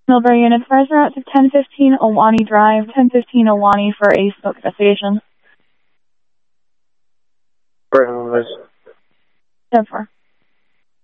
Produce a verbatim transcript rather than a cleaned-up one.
Millbury units, fires are out to ten fifteen Awani Drive, ten fifteen Awani for a smoke investigation. Right on, guys. ten four.